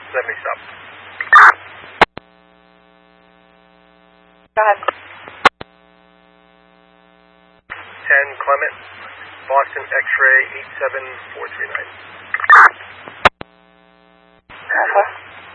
70 stop. Go ahead. 10 Clement, Boston X-ray 87439.